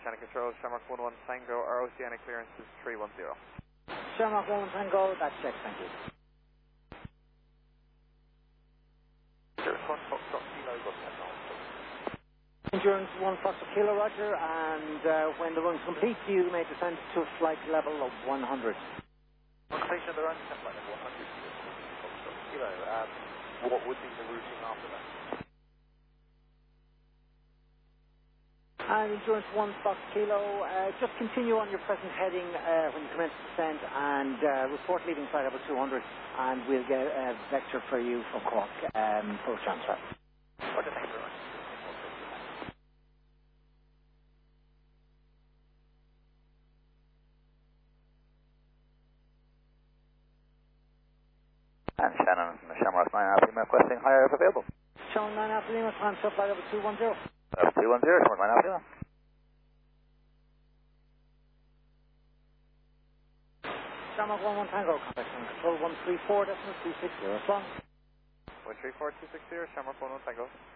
Shannon Control, Shamrock 11 Tango, our Oceanic clearance is 310. Shamrock 11 Tango, that's checked, thank you. Endurance 1 Foxtrot Kilo, Roger, and when the run's complete, you may descend to a flight level of 100. Completion of the run, flight level 100 Foxtrot Kilo. What would be the routing after that? And Endurance 1 Fox Kilo, just continue on your present heading when you commence descent and report leaving flight level 200, and we'll get a vector for you from Cork post transfer. Roger, thank you very much. And Shannon from the Shamrock 9 Alpha Lima requesting higher if available. Shannon 9 Alpha Lima, time to flight level 210. 210, Shamrock 9 Alpha Lima. Shamrock 11 Tango, contact control 134.260, respond. 134.260, Shamrock 11 Tango.